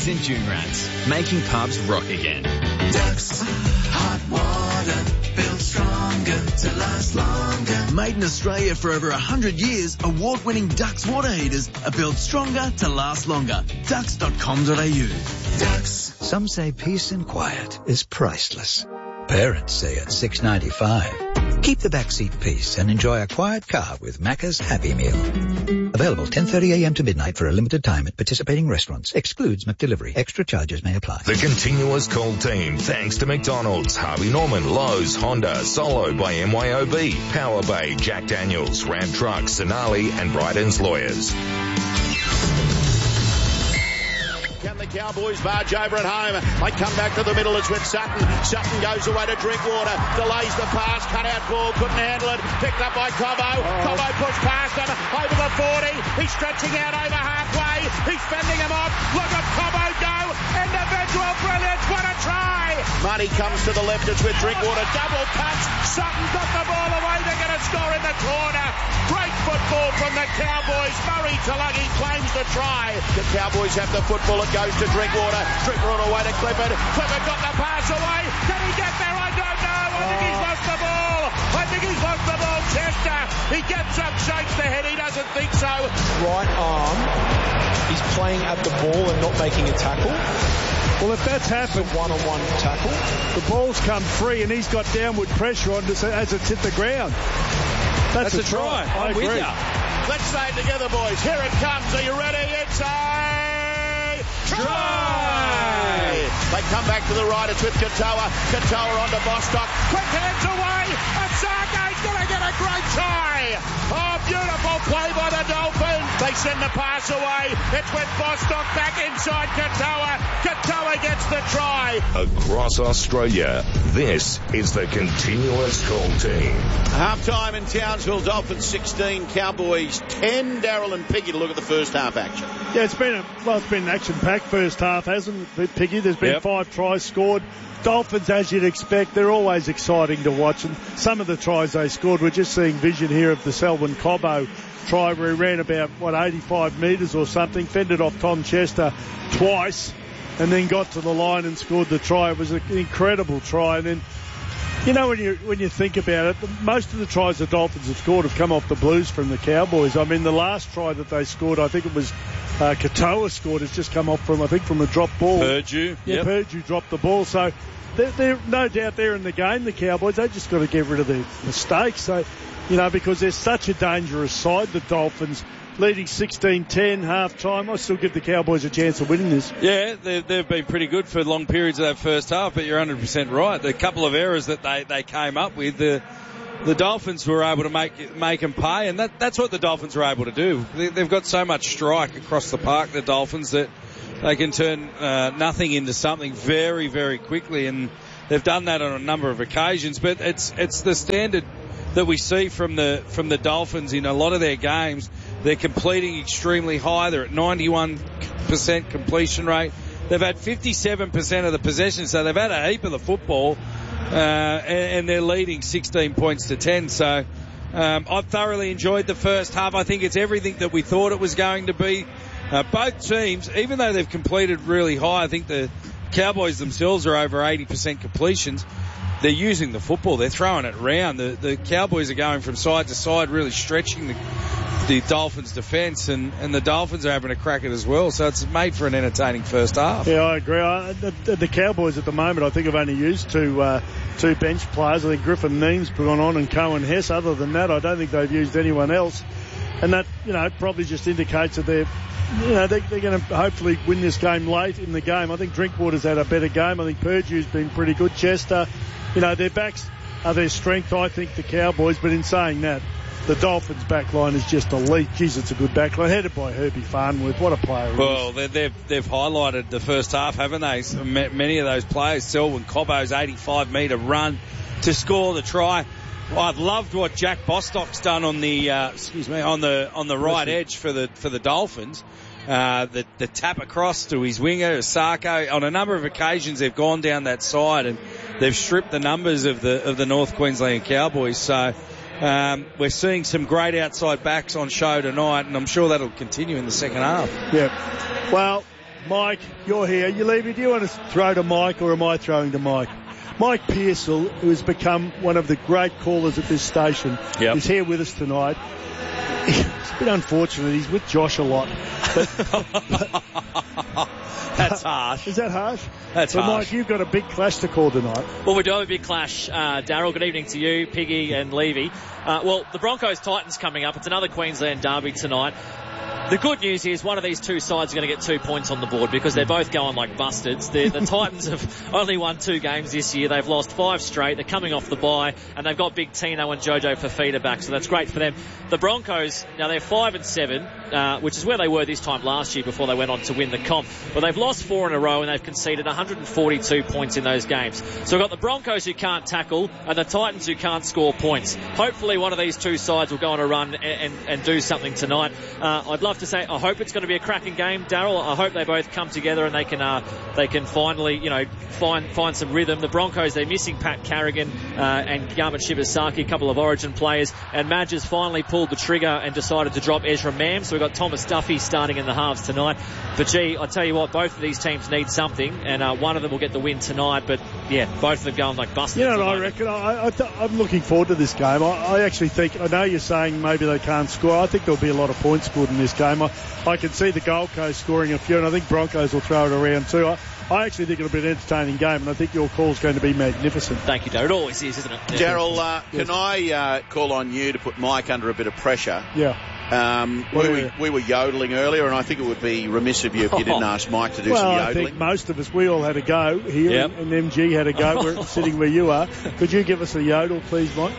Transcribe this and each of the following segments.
Ducks and Dune Rats, making pubs rock again. Ducks, hot water, built stronger to last longer. Made in Australia for over 100 years, award-winning Ducks water heaters are built stronger to last longer. Ducks.com.au. Ducks. Some say peace and quiet is priceless. Parents say it's $6.95. Keep the backseat peace and enjoy a quiet car with Macca's Happy Meal. Available 10:30 a.m. to midnight for a limited time at participating restaurants. Excludes McDelivery. Extra charges may apply. The continuous call team, thanks to McDonald's, Harvey Norman, Lowe's, Honda, Solo by MYOB, Power Bay, Jack Daniels, Ram Trucks, Sonali and Bryden's Lawyers. Can the Cowboys barge over at home? They come back to the middle. It's with Sutton. Sutton goes away to Drinkwater. Delays the pass. Cut out ball. Couldn't handle it. Picked up by Cobbo. Cobbo pushed past him. Over the 40. He's stretching out over halfway. He's fending him off. Look at Cobbo go. Individual brilliance. What a try. Marty comes to the left. It's with Drinkwater. Double touch. Sutton got the ball away. They're going to score in the corner. Great football from the Cowboys. Murray Tulagi claims the try. The Cowboys have the football. It goes to Drinkwater. Drinkwater away to Clifford. Clifford got the pass away. Can he get there? I don't know. I think he's lost the ball. I think he's lost the ball. Chester. He gets up, shakes the head. He doesn't think so. Right arm. He's playing at the ball and not making a tackle. Well, if that's happened, one-on-one tackle. The ball's come free and he's got downward pressure on it as it's hit the ground. That's a try. I'm with you. Let's say it together, boys. Here it comes. Are you ready? It's a try! They come back to the right. It's with Katoa. Katoa onto Bostock. Quick hands away. Asaka's going to get a great try. Oh, beautiful play by the Dolphins. They send the pass away. It's with Bostock back inside Katoa. Katoa gets the try. Across Australia, this is the continuous call team. Half-time in Townsville. Dolphins 16, Cowboys 10. Darryl and Piggy to look at the first half action. Yeah, it's been an action-packed first half, hasn't it, Piggy? There's been 5 tries scored. Dolphins, as you'd expect, they're always exciting to watch. And some of the tries they scored, we're just seeing vision here of the Selwyn Cobbo try where he ran about, 85 metres or something, fended off Tom Chester twice, and then got to the line and scored the try. It was an incredible try. And then, you know, when you think about it, most of the tries the Dolphins have scored have come off the Blues from the Cowboys. I mean, the last try that they scored, I think it was Katoa scored, has just come off from a drop ball. Purdue. Yeah, Purdue dropped the ball. So they're no doubt they're in the game, the Cowboys. They just got to get rid of their mistakes. So, you know, because they're such a dangerous side, the Dolphins, leading 16-10 half-time. I still give the Cowboys a chance of winning this. Yeah, they've been pretty good for long periods of that first half, but you're 100% right. The couple of errors that they came up with, the Dolphins were able to make them pay, and that's what the Dolphins were able to do. They've got so much strike across the park, the Dolphins, that they can turn nothing into something very, very quickly, and they've done that on a number of occasions. But it's the standard that we see from the Dolphins in a lot of their games. They're completing extremely high. They're at 91% completion rate. They've had 57% of the possession, so they've had a heap of the football, and they're leading 16 points to 10. So I've thoroughly enjoyed the first half. I think it's everything that we thought it was going to be. Both teams, even though they've completed really high, I think the Cowboys themselves are over 80% completions. They're using the football. They're throwing it around. The Cowboys are going from side to side, really stretching the Dolphins' defence, and the Dolphins are having a crack at it as well. So it's made for an entertaining first half. Yeah, I agree. The Cowboys at the moment, I think, have only used two bench players. I think Griffin Neem's gone on and Cohen Hess. Other than that, I don't think they've used anyone else. And that, probably just indicates that they're going to hopefully win this game late in the game. I think Drinkwater's had a better game. I think Purdue's been pretty good. Chester, their backs are their strength, I think, the Cowboys. But in saying that, the Dolphins' back line is just elite. Geez, it's a good back line, headed by Herbie Farnworth. What a player he is. Well, they've highlighted the first half, haven't they? Many of those players, Selwyn Cobbo's 85-metre run to score the try. I've loved what Jack Bostock's done on the on the right edge for the Dolphins. The tap across to his winger, Sarko. On a number of occasions, they've gone down that side and they've stripped the numbers of the North Queensland Cowboys. So we're seeing some great outside backs on show tonight, and I'm sure that'll continue in the second half. Yeah. Well, Mike, you're here. You leave me. Do you want to throw to Mike or am I throwing to Mike? Mike Pearsall, who has become one of the great callers at this station, is here with us tonight. It's a bit unfortunate. He's with Josh a lot. That's harsh. Is that harsh? That's harsh. harsh. Mike, you've got a big clash to call tonight. Well, we do have a big clash, Darryl. Good evening to you, Piggy and Levy. Well, the Broncos-Titans coming up. It's another Queensland derby tonight. The good news is one of these two sides are going to get 2 points on the board because they're both going like bastards. The Titans have only won 2 games this year. They've lost 5 straight. They're coming off the bye, and they've got big Tino and Jojo Fafita back, so that's great for them. The Broncos, now they're 5-7, which is where they were this time last year before they went on to win the comp. But they've lost 4 in a row, and they've conceded 142 points in those games. So we've got the Broncos who can't tackle and the Titans who can't score points. Hopefully one of these two sides will go on a run and do something tonight. I'd love to say I hope it's going to be a cracking game, Darryl. I hope they both come together and they can finally, find some rhythm. The Broncos, they're missing Pat Carrigan and Garmin Shibasaki, a couple of Origin players, and Madge has finally pulled the trigger and decided to drop Ezra Mam. So we've got Thomas Duffy starting in the halves tonight. But gee, I tell you what, both of these teams need something, and one of them will get the win tonight. But yeah, both of them going like busted. You know what I reckon? I'm looking forward to this game. I actually think, I know you're saying maybe they can't score. I think there'll be a lot of points scored in this game. I can see the Gold Coast scoring a few, and I think Broncos will throw it around too. I actually think it'll be an entertaining game, and I think your call's going to be magnificent. Thank you, Darryl. It always is, isn't it? Darryl, can I call on you to put Mike under a bit of pressure? Yeah. We were yodeling earlier, and I think it would be remiss of you if you didn't ask Mike to do some yodeling. I think most of us, we all had a go here, and MG had a go. We're sitting where you are. Could you give us a yodel, please, Mike?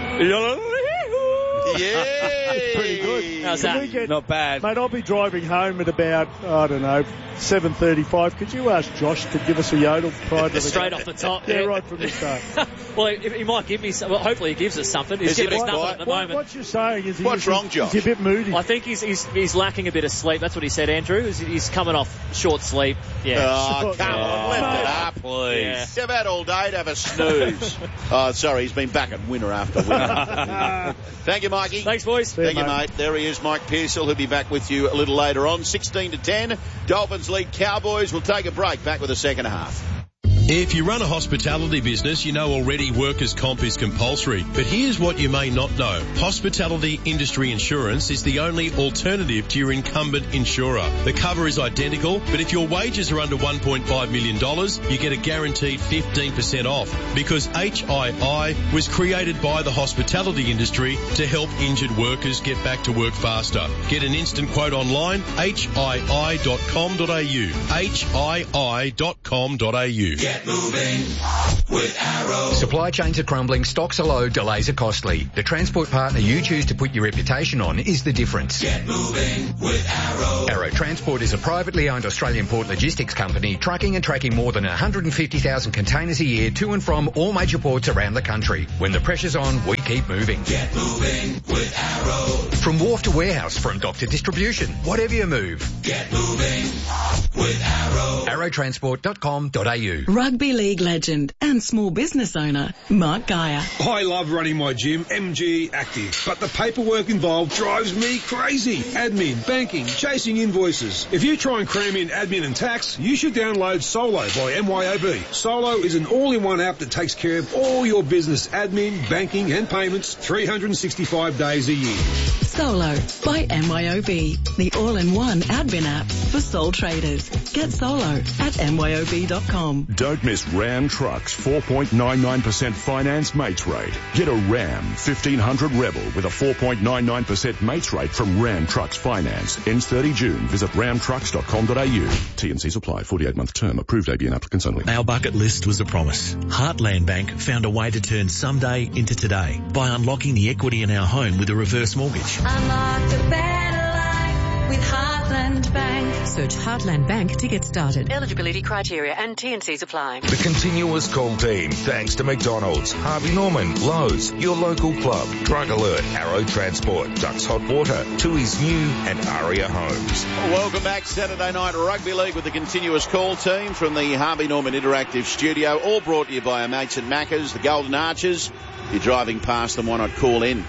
Yeah. Pretty good. How's that? Not bad. Mate, I'll be driving home at about, 7:35. Could you ask Josh to give us a yodel prior to the straight game? off the top? Yeah, right from the start. Well, he might give me some. Well, hopefully he gives us something. He's giving us nothing at the moment. What you're saying is what's wrong, Josh? He's a bit moody. I think he's lacking a bit of sleep. That's what he said, Andrew. He's coming off short sleep. Yeah. Oh, come on, lift it up, please. Yeah. You've had all day to have a snooze. Sorry, he's been back at winner after winner. Thank you, Mikey. Thanks, boys. Thank you, mate. There he is, Mike Pearsall. He'll be back with you a little later on. 16-10. Dolphins lead Cowboys. We'll take a break. Back with the second half. If you run a hospitality business, you know already workers' comp is compulsory. But here's what you may not know. Hospitality industry insurance is the only alternative to your incumbent insurer. The cover is identical, but if your wages are under $1.5 million, you get a guaranteed 15% off. Because HII was created by the hospitality industry to help injured workers get back to work faster. Get an instant quote online, hii.com.au. hii.com.au. Get moving with Arrow. Supply chains are crumbling, stocks are low, delays are costly. The transport partner you choose to put your reputation on is the difference. Get moving with Arrow. Arrow Transport is a privately owned Australian port logistics company trucking and tracking more than 150,000 containers a year to and from all major ports around the country. When the pressure's on, we keep moving. Get moving with Arrow. From wharf to warehouse, from dock to distribution, whatever you move. Get moving with Arrow. Arrowtransport.com.au. Rugby league legend and small business owner, Mark Geyer. I love running my gym, MG Active, but the paperwork involved drives me crazy. Admin, banking, chasing invoices. If you try and cram in admin and tax, you should download Solo by MYOB. Solo is an all-in-one app that takes care of all your business admin, banking and payments 365 days a year. Solo by MYOB, the all-in-one admin app for sole traders. Get Solo at MYOB.com. Don't miss Ram Trucks 4.99% finance mates rate. Get a Ram 1500 Rebel with a 4.99% mates rate from Ram Trucks Finance. Ends 30 June. Visit ramtrucks.com.au. T&Cs apply. 48-month term. Approved ABN applicants only. Our bucket list was a promise. Heartland Bank found a way to turn someday into today by unlocking the equity in our home with a reverse mortgage. Unlock a better life with Heartland Bank. Search Heartland Bank to get started. Eligibility criteria and T&Cs apply. The continuous call team, thanks to McDonald's, Harvey Norman, Lowe's, your local club, Drug Alert, Arrow Transport, Ducks Hot Water, Tui's New and Aria Homes. Welcome back, Saturday Night Rugby League with the continuous call team from the Harvey Norman Interactive Studio, all brought to you by our mates at Macca's, the Golden Arches. If you're driving past them, why not call in?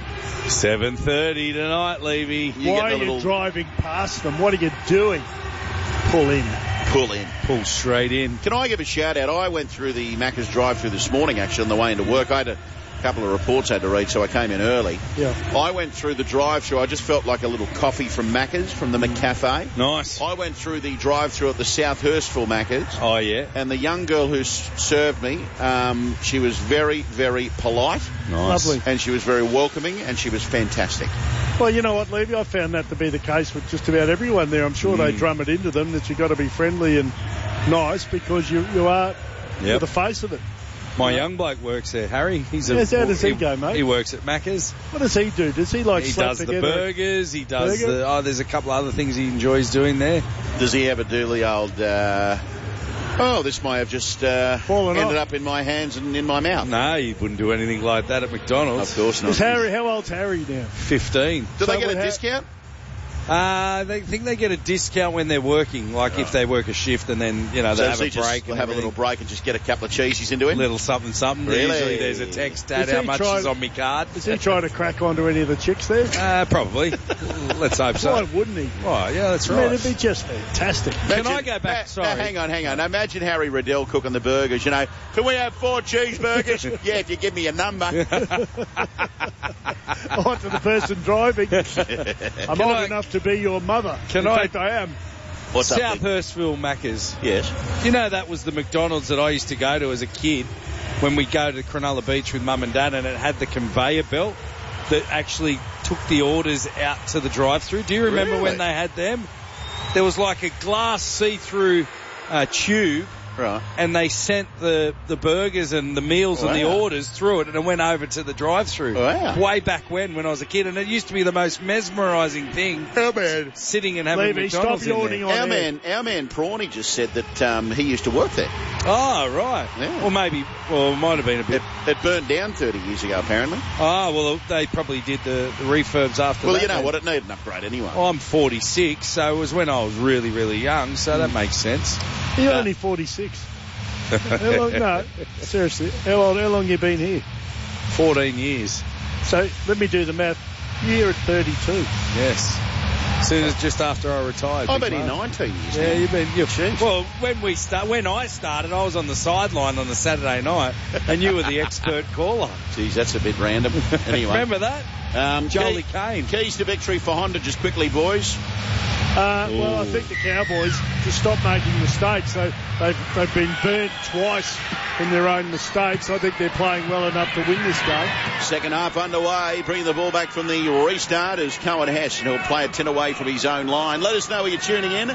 7:30 tonight, Levy. Why are you driving past them? What are you doing? Pull in. Pull straight in. Can I give a shout out? I went through the Macca's drive-through this morning, actually, on the way into work. I had a couple of reports I had to read, so I came in early. Yeah. I went through the drive-through. I just felt like a little coffee from Macca's, from the McCafe. Nice. I went through the drive-through at the South Hurstville Macca's. Oh, yeah. And the young girl who served me, she was very, very polite. Nice. Lovely. And she was very welcoming, and she was fantastic. Well, you know what, Levy? I found that to be the case with just about everyone there. I'm sure they drum it into them that you've got to be friendly and nice because you are the face of it. My young bloke works there, Harry. How does he go, mate? He works at Macca's. What does he do? Does he He does the burgers. He does there's a couple other things he enjoys doing there. Does he ever do the old, this may have just ended up in my hands and in my mouth? No, he wouldn't do anything like that at McDonald's. Of course not. How old's Harry now? 15. Do they get a discount? They think they get a discount when they're working, like if they work a shift and then, they have a break. Have a little break and just get a couple of cheesies into him? Little something. Really? Usually there's a text, Dad, how much is on me card. Is he trying to crack onto any of the chicks there? Probably. Let's hope so. Why wouldn't he? Oh, yeah, that's right. Man, it'd be just fantastic. Can I go back? Sorry. Hang on. Imagine Harry Riddell cooking the burgers, Can we have 4 cheeseburgers? Yeah, if you give me a number. To the person driving. I'm old enough to be your mother. In fact, I am. What's up, South Hurstville Macca's. Yes. That was the McDonald's that I used to go to as a kid when we'd go to Cronulla Beach with Mum and Dad, and it had the conveyor belt that actually took the orders out to the drive-through. Do you remember when they had them? There was like a glass see-through tube. Right. And they sent the burgers and the meals and the orders through it, and it went over to the drive-through. Wow. Way back when I was a kid, and it used to be the most mesmerising thing. Oh, man. Sitting and having McDonald's stop in yawning there. Our man Prawny just said that he used to work there. Oh, right. Yeah. Or it might have been a bit. It burned down 30 years ago, apparently. Oh, well, they probably did the refurbs after that. Well, you know what? It needed an upgrade anyway. Well, I'm 46, so it was when I was really, really young, so that makes sense. You're only 46. How long, no, seriously, how long you been here? 14 years. So let me do the math. You're at 32. Yes. As soon as just after I retired. I've been here 19 years. Yeah, you've been. Jeez. Well, when I started, I was on the sideline on the Saturday night, and you were the expert caller. Geez, that's a bit random. Anyway, remember that? Jolie Kane. Keys to victory for Honda, just quickly, boys. Well, I think the Cowboys just stop making mistakes. So they've been burnt twice in their own mistakes. I think they're playing well enough to win this game. Second half underway. Bringing the ball back from the restart is Cohen Hess, and he'll play it 10 away from his own line. Let us know where you're tuning in.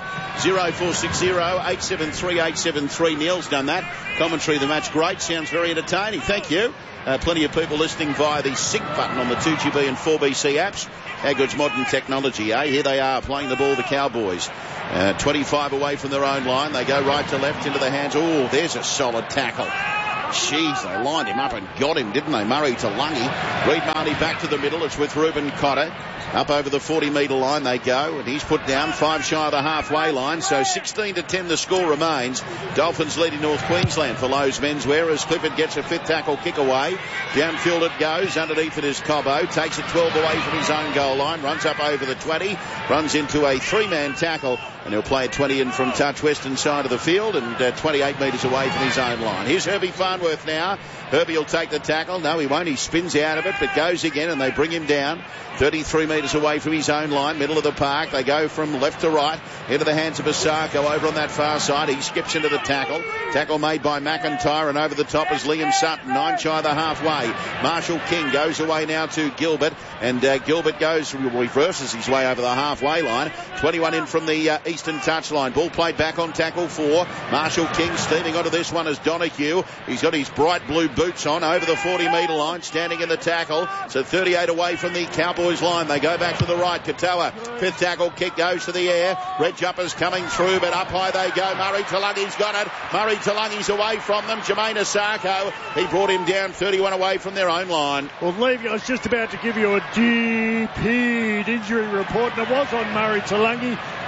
0460-873-873. Neil's done that. Commentary of the match, great. Sounds very entertaining. Thank you. Plenty of people listening via the sync button on the 2GB and 4BC apps. How good's modern technology, eh? Here they are playing the ball, the Cowboys. 25 away from their own line. They go right to left into the hands. Oh, there's a solid tackle. Jeez, they lined him up and got him, didn't they? Murray to Lungy. Reid Marnie back to the middle. It's with Reuben Cotter. Up over the 40-metre line they go, and he's put down 5 shy of the halfway line. So 16-10 the score remains. Dolphins leading North Queensland for Lowe's menswear as Clifford gets a 5th tackle kick away. Downfield it goes. Underneath it is Cobbo. Takes it 12 away from his own goal line. Runs up over the 20. Runs into a 3-man tackle. And he'll play it 20 in from touch western side of the field and 28 metres away from his own line. Here's Herbie Farnworth now. Herbie will take the tackle. No, he won't. He spins out of it, but goes again, and they bring him down. 33 metres away from his own line, middle of the park. They go from left to right into the hands of Asako over on that far side. He skips into the tackle. Tackle made by McIntyre, and over the top is Liam Sutton, 9 shy of the halfway. Marshall King goes away now to Gilbert, and Gilbert reverses his way over the halfway line. 21 in from the eastern touchline. Ball played back on tackle 4. Marshall King steaming onto this one as Donahue. He's got his bright blue boots on over the 40-metre line, standing in the tackle. So 38 away from the Cowboys line. They go back to the right. Katoa, 5th tackle kick goes to the air. Red jumpers coming through, but up high they go. Murray Talangi's got it. Murray Talangi's away from them. Jermaine Asako, he brought him down 31 away from their own line. Well, Levy, I was just about to give you a deep injury report, and it was on Murray Talangi.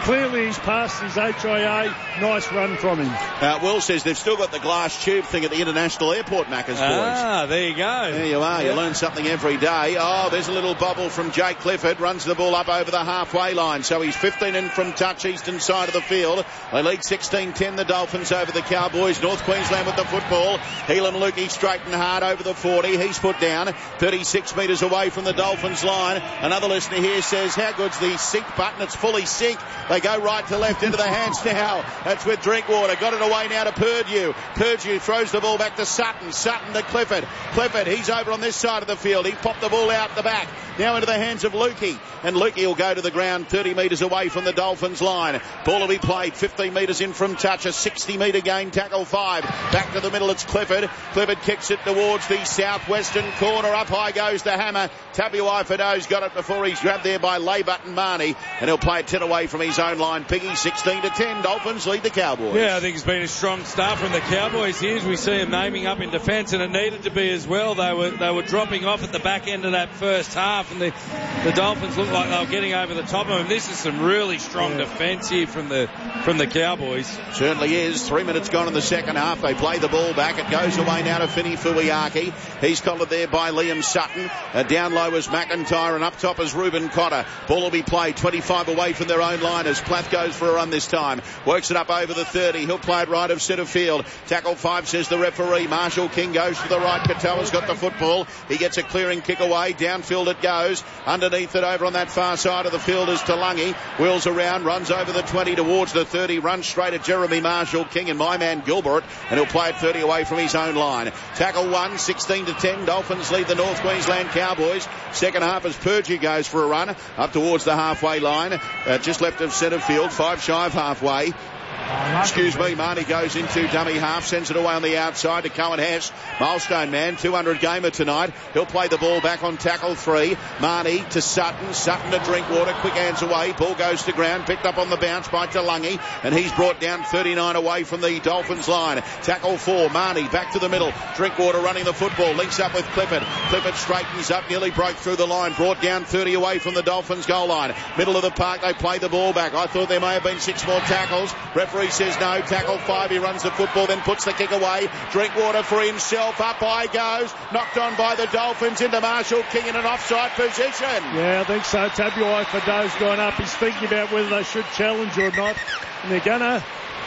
clearly he's passed his HIA. Nice run from him. Will says they've still got the glass tube thing at the International Airport, Maccas, boys. Ah, there you go. There you are. You learn something every day. Oh, there's a little bobble from Jake Clifford. Runs the ball up over the halfway line. So he's 15 in from touch, eastern side of the field. They lead 16-10, the Dolphins over the Cowboys. North Queensland with the football. Helam Lukey straight and hard over the 40. He's put down 36 metres away from the Dolphins line. Another listener here says, how good's the sync button? It's fully sync. They go right to left into the hands now. That's with Drinkwater. Got it away now to Purdue. Purdue throws the ball back to Sutton. Sutton to Clifford. Clifford, he's over on this side of the field. He popped the ball out the back. Now into the hands of Lukey. And Lukey will go to the ground 30 metres away from the Dolphins line. Ball will be played 15 metres in from touch. A 60-metre gain, tackle 5. Back to the middle, it's Clifford. Clifford kicks it towards the southwestern corner. Up high goes the hammer. Tabuai Fado's got it before he's grabbed there by Laybutt and Marnie. And he'll play it 10 away from his own line. Piggy 16-10. Dolphins lead the Cowboys. Yeah, I think it's been a strong start from the Cowboys here as we see them naming up in defence, and it needed to be as well. They were dropping off at the back end of that first half, and the Dolphins looked like they were getting over the top of them. This is some really strong defence here from the Cowboys. Certainly is. 3 minutes gone in the second half. They play the ball back. It goes away now to Finney Fuiaki. He's collared there by Liam Sutton. Down low is McIntyre, and up top is Reuben Cotter. Ball will be played 25 away from their own line as Plath goes for a run this time. Works it up over the 30. He'll play it right of centre field. Tackle 5, says the referee. Marshall King goes to the right. Katoa's got the football. He gets a clearing kick away. Downfield it goes. Underneath it over on that far side of the field is Talangi. Wheels around, runs over the 20 towards the 30. Runs straight at Jeremy Marshall King and my man Gilbert. And he'll play it 30 away from his own line. Tackle 1, 16-10. Dolphins lead the North Queensland Cowboys. Second half as Purdue goes for a run up towards the halfway line. Just left of centre field. 5 shy of halfway. Excuse me, Marnie goes into dummy half, sends it away on the outside to Cohen Hess. Milestone man, 200 gamer tonight. He'll play the ball back on tackle 3. Marnie to Sutton. Sutton to Drinkwater. Quick hands away. Ball goes to ground. Picked up on the bounce by Talangi. And he's brought down 39 away from the Dolphins line. Tackle 4. Marnie back to the middle. Drinkwater running the football. Links up with Clifford. Clifford straightens up. Nearly broke through the line. Brought down 30 away from the Dolphins goal line. Middle of the park. They play the ball back. I thought there may have been 6 more tackles. Referee says no. Tackle 5. He runs the football, then puts the kick away. Drinkwater for himself. Up high goes. Knocked on by the Dolphins into Marshall King in an offside position. Yeah, I think so. Tabuai Fado's gone up. He's thinking about whether they should challenge or not. And they're gonna.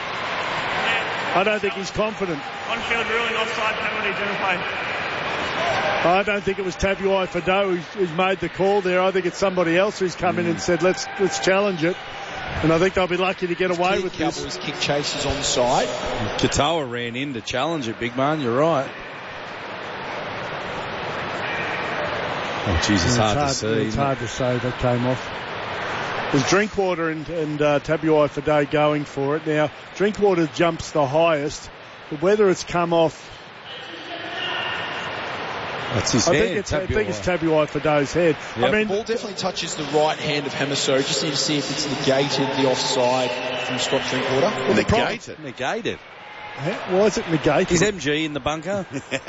I don't think he's confident. On-field ruling, offside penalty, Jennifer. I don't think it was Tabuai Fado who's made the call there. I think it's somebody else who's come in and said, let's challenge it. And I think they'll be lucky to get away with this. Cowboys kick chase is on side. Katoa ran in to challenge it, big man. You're right. Oh, jeez, it's hard to see. It's hard to say that came off. There's Drinkwater and Tabuai Fado going for it. Now, Drinkwater jumps the highest, but whether it's come off... That's his head. I think it's Tabuai Fado's head. Yep. I mean, the ball definitely touches the right hand of Hamaso. Just need to see if it's negated the offside from Scott Drinkwater. Well, negated. Why is it negated? Is MG in the bunker?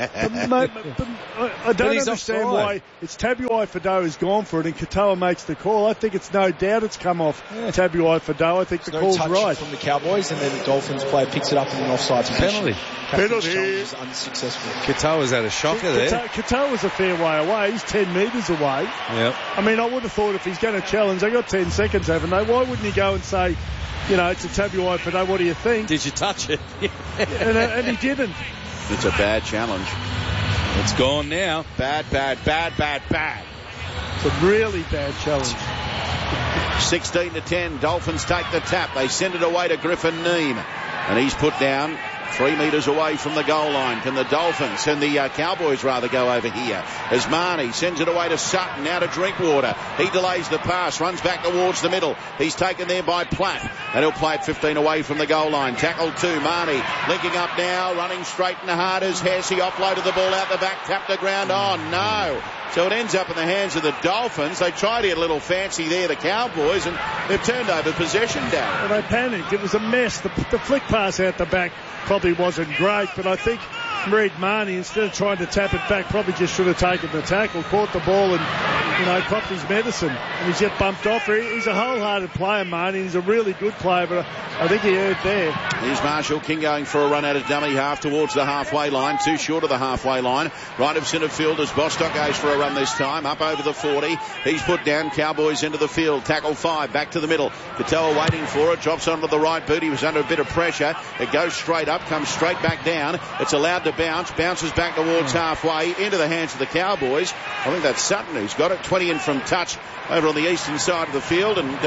I don't understand why it's Tabuai Fado who's gone for it and Katoa makes the call. I think it's no doubt it's come off Tabuai Fado. I think the call's right. From the Cowboys, and then the Dolphins player picks it up in an offside position. Penalty. Is unsuccessful. Katoa's had a shocker there. Katoa's a fair way away. He's 10 metres away. Yep. I mean, I would have thought if he's going to challenge, they got 10 seconds, haven't they? Why wouldn't he go and say, you know, it's a Tabuai Fado, what do you think? Did you touch it? and he didn't. It's a bad challenge. It's gone now. Bad. It's a really bad challenge. 16-10. Dolphins take the tap. They send it away to Griffin Neame. And he's put down 3 metres away from the goal line. Can the Dolphins and the Cowboys rather go over here? As Marnie sends it away to Sutton, now to Drinkwater. He delays the pass, runs back towards the middle. He's taken there by Platt, and he'll play it 15 away from the goal line. Tackle 2, Marnie linking up now, running straight and hard as Hess. He offloaded the ball out the back, tapped the ground. Oh no! So it ends up in the hands of the Dolphins. They tried to get a little fancy there, the Cowboys, and they've turned over possession, Darren. Well, they panicked. It was a mess. The flick pass out the back probably wasn't great, but I think Reed Marnie, instead of trying to tap it back, probably just should have taken the tackle, caught the ball and, copped his medicine. And he's just bumped off. He's a wholehearted player, Marnie. He's a really good player, but I think he hurt there. Here's Marshall King going for a run out of dummy half towards the halfway line, too short of the halfway line. Right of centre field as Bostock goes for a run this time, up over the 40. He's put down, Cowboys into the field. Tackle 5, back to the middle. Katoa waiting for it, drops onto the right boot. He was under a bit of pressure. It goes straight up, comes straight back down. It's allowed to bounce, bounces back towards halfway into the hands of the Cowboys. I think that's Sutton who's got it. 20 in from touch over on the eastern side of the field and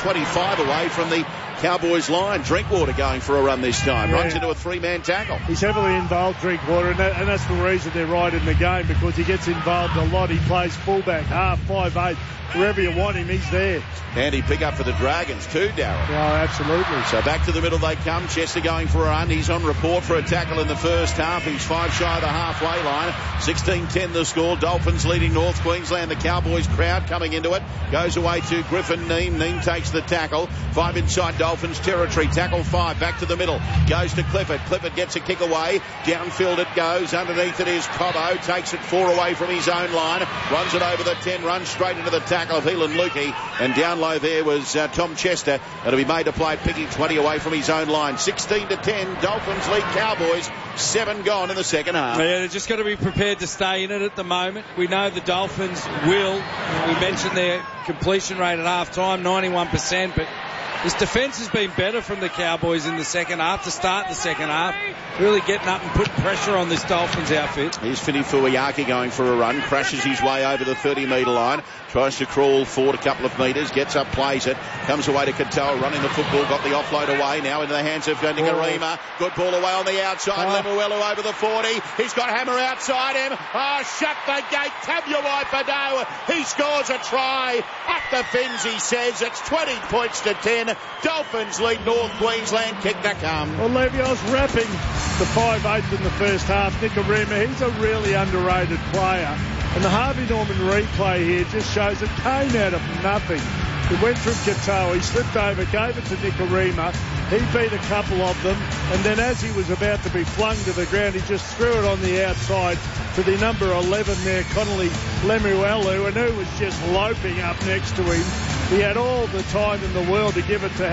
25 away from the Cowboys line. Drinkwater going for a run this time. Yeah. Runs into a 3-man tackle. He's heavily involved, Drinkwater, and that's the reason they're right in the game, because he gets involved a lot. He plays fullback, half, 5'8". Wherever you want him, he's there. Handy pick up for the Dragons too, Darryl. Oh, absolutely. So back to the middle they come. Chester going for a run. He's on report for a tackle in the first half. He's 5 shy of the halfway line. 16-10 the score. Dolphins leading North Queensland. The Cowboys crowd coming into it. Goes away to Griffin Neem. Neem takes the tackle. 5 inside Dolphins territory. Tackle 5. Back to the middle. Goes to Clifford. Clifford gets a kick away. Downfield it goes. Underneath it is Cobbo. Takes it 4 away from his own line. Runs it over the 10. Runs straight into the tackle of Heelan Lukey, and down low there was Tom Chester. That'll be made to play Picky, 20 away from his own line. 16-10, Dolphins lead Cowboys. 7 gone in the second half. Yeah, they're just got to be prepared to stay in it at the moment. We know the Dolphins will. We mentioned their completion rate at half time, 91%, but this defence has been better from the Cowboys in the second half, to start the second half. Really getting up and putting pressure on this Dolphins outfit. Here's Fini Fuiaki going for a run, crashes his way over the 30-metre line, tries to crawl forward a couple of metres, gets up, plays it, comes away to Katoa, running the football, got the offload away, now into the hands of Nicarima. Good ball away on the outside, Lemuelu over the 40, he's got Hammer outside him, shut the gate, Tabuai Fadau, he scores a try, up the fins he says, it's 20 points to 10, Dolphins lead North Queensland, kick to come. Well, Levy, I was wrapping the 5'8" in the first half. Nicarima, he's a really underrated player. And the Harvey Norman replay here just shows it came out of nothing. It went from Katoa, he slipped over, gave it to Nicarima. He beat a couple of them, and then as he was about to be flung to the ground, he just threw it on the outside to the number 11 there, Connolly Lemuelu, and who was just loping up next to him. He had all the time in the world to give it to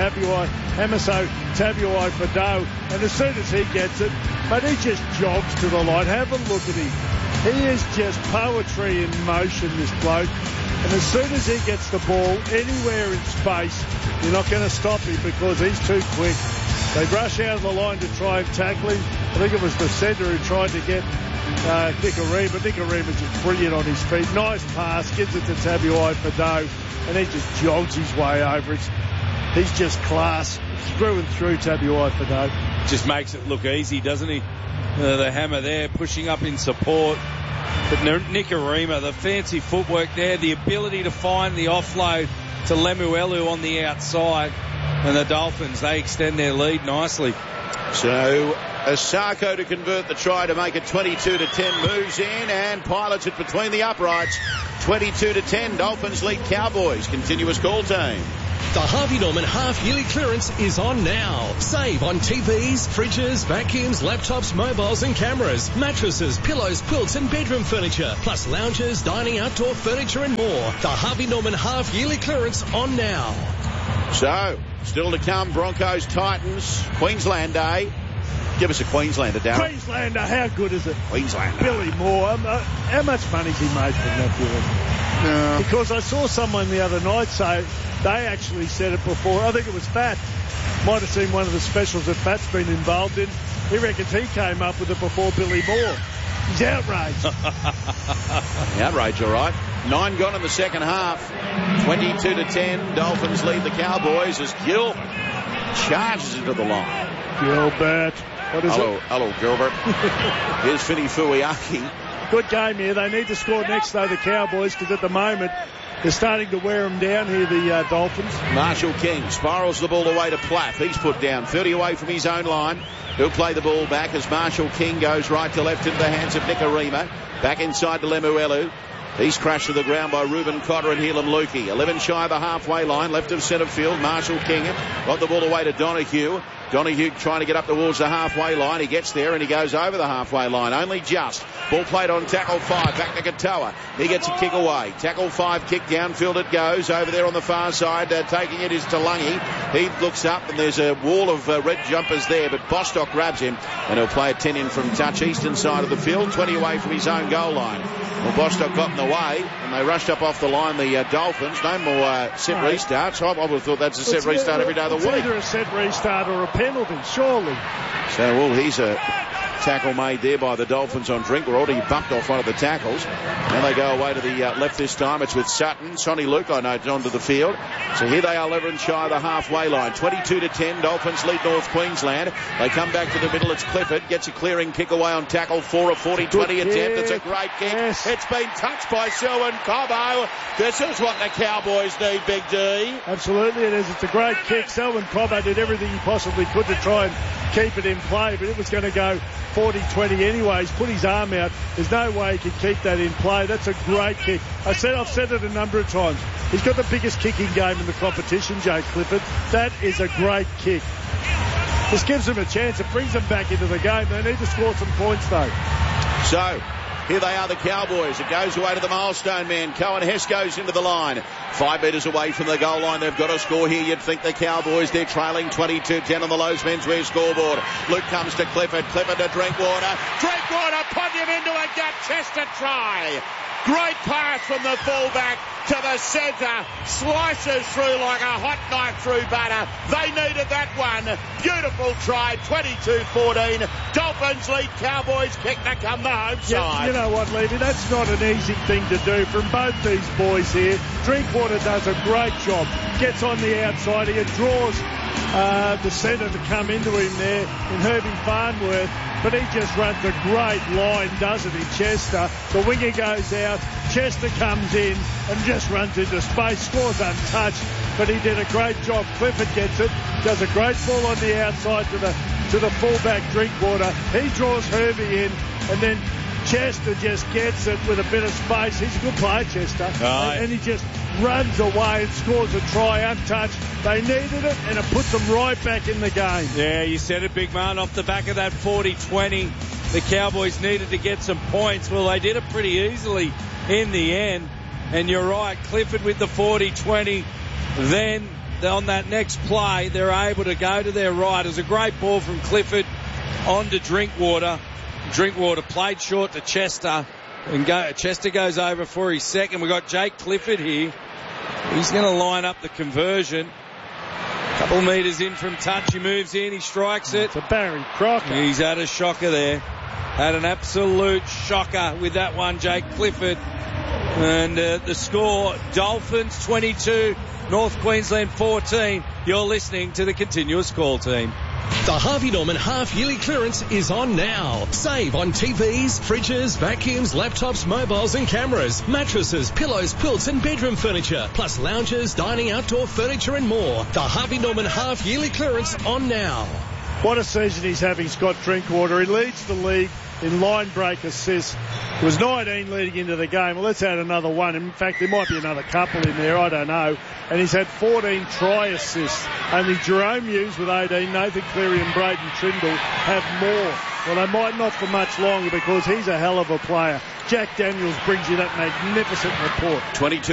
Hamiso Tabuai Fadau, and as soon as he gets it, but he just jogs to the line. Have a look at him. He is just poetry in motion, this bloke. And as soon as he gets the ball anywhere in space, you're not going to stop him because he's too quick. They rush out of the line to try and tackle him. I think it was the centre who tried to get Nicarima. Nicarima's just brilliant on his feet. Nice pass, gives it to Tabuai Fadau, and he just jogs his way over it. He's just class, through and through Tabuai Fadau. Just makes it look easy, doesn't he? The Hammer there, pushing up in support. But Nicarima, the fancy footwork there, the ability to find the offload to Lemuelu on the outside. And the Dolphins, they extend their lead nicely. So Asako to convert the try to make it 22-10, moves in and pilots it between the uprights. 22-10, Dolphins lead Cowboys. Continuous call team. The Harvey Norman half-yearly clearance is on now. Save on TVs, fridges, vacuums, laptops, mobiles and cameras, mattresses, pillows, quilts and bedroom furniture, plus lounges, dining, outdoor furniture and more. The Harvey Norman half-yearly clearance on now. So, still to come, Broncos, Titans, Queensland Day. Give us a Queenslander, Darren. Queenslander, how good is it? Queenslander. Billy Moore. How much money's he made from that deal? Because I saw someone the other night say they actually said it before. I think it was Fat. Might have seen one of the specials that Fat's been involved in. He reckons he came up with it before Billy Moore. He's outraged. Outrage, all right. 9 gone in the second half. 22-10. Dolphins lead the Cowboys as Gill charges into the line. Gilbert. What is it? Hello, Gilbert. Here's Fini Fuiaki. Good game here. They need to score next, though, the Cowboys, because at the moment they're starting to wear them down here, the Dolphins. Marshall King spirals the ball away to Platt. He's put down 30 away from his own line. He'll play the ball back as Marshall King goes right to left into the hands of Nicarima. Back inside to Lemuelu. He's crashed to the ground by Reuben Cotter and Heelan Lukey. 11 shy of the halfway line, left of centre field. Marshall King got the ball away to Donahue. Donahue trying to get up towards the halfway line. He gets there and he goes over the halfway line. Only just. Ball played on tackle 5. Back to Katoa. He gets a kick away. Tackle 5 kick downfield it goes. Over there on the far side. Taking it is Talangi. He looks up and there's a wall of red jumpers there, but Bostock grabs him and he'll play a 10 in from touch. Eastern side of the field. 20 away from his own goal line. Well, Bostock got in the way and they rushed up off the line, the Dolphins. No more set restarts. I would have thought that's a set restart every day of the week. Either a set restart or a penalty, surely. So, well, he's a tackle made there by the Dolphins on Drinkwater. He bumped off one of the tackles. Now they go away to the left this time. It's with Sutton. Sonny Luke, I know, onto the field. So here they are, 11 shy of the halfway line. 22-10. Dolphins lead North Queensland. They come back to the middle. It's Clifford. Gets a clearing kick away on tackle 4, a 40-20 attempt. It's a great kick. Yes. It's been touched by Selwyn Cobbo. This is what the Cowboys need, Big D. Absolutely it is. It's a great kick. Selwyn Cobbo did everything he possibly could to try and keep it in play, but it was going to go 40-20 anyways. Put his arm out. There's no way he could keep that in play. That's a great kick. I've said it a number of times. He's got the biggest kicking game in the competition, Jake Clifford. That is a great kick. This gives them a chance. It brings them back into the game. They need to score some points, though. So, here they are, the Cowboys. It goes away to the milestone man. Cohen Hess goes into the line. 5 metres away from the goal line. They've got to score here. You'd think the Cowboys, they're trailing 22-10 on the Lowe's menswear scoreboard. Luke comes to Clifford. Clifford to Drinkwater. Drinkwater put him into a gut Chester try. Great pass from the fullback to the centre. Slices through like a hot knife through butter. They needed that one. Beautiful try. 22-14. Dolphins lead. Cowboys kick to come the home side. You know what, Levy? That's not an easy thing to do from both these boys here. Drinkwater does a great job. Gets on the outside. He draws the centre to come into him there in Herbie Farnworth. But he just runs a great line, doesn't he, Chester? The winger goes out, Chester comes in and just runs into space, scores untouched, but he did a great job. Clifford gets it, does a great ball on the outside to the fullback Drinkwater. He draws Herbie in, and then Chester just gets it with a bit of space. He's a good player, Chester. And he just runs away and scores a try untouched. They needed it, and it puts them right back in the game. Yeah, you said it, big man. Off the back of that 40-20, the Cowboys needed to get some points. Well, they did it pretty easily in the end. And you're right, Clifford with the 40-20. Then on that next play, they're able to go to their right. It was a great ball from Clifford onto Drinkwater. Drinkwater played short to Chester, and Chester goes over for his second. We've got Jake Clifford here. He's going to line up the conversion. Couple metres in from touch, he moves in, he strikes it. It's a Barry Crocker. He's had a shocker there. Had an absolute shocker with that one, Jake Clifford. And the score, Dolphins 22, North Queensland 14. You're listening to the Continuous Call team. The Harvey Norman half-yearly clearance is on now. Save on TVs, fridges, vacuums, laptops, mobiles and cameras, mattresses, pillows, quilts and bedroom furniture, plus lounges, dining, outdoor furniture and more. The Harvey Norman half-yearly clearance on now. What a season he's having, Scott Drinkwater. He leads the league in line break assists. It was 19 leading into the game. Well, let's add another one. In fact, there might be another couple in there. I don't know. And he's had 14 try assists. Only Jerome Hughes with 18, Nathan Cleary and Braden Trindle have more. Well, they might not for much longer because he's a hell of a player. Jack Daniels brings you that magnificent report. 22